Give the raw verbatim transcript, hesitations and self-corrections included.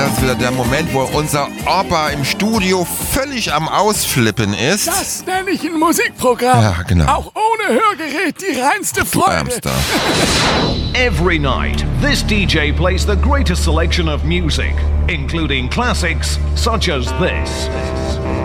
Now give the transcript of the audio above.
das ist wieder der Moment, wo unser Opa im Studio völlig am Ausflippen ist. Das nenne ich ein Musikprogramm. Ja, genau. Auch ohne Hörgerät die reinste Du Freude. Ärmster. Every night, this D J plays the greatest selection of music, including classics such as this.